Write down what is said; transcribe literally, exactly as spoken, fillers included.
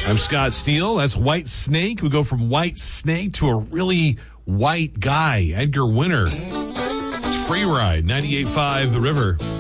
I'm Scott Steele. That's White Snake. We go from White Snake to a really white guy, Edgar Winter. It's Free Ride, ninety-eight point five The River.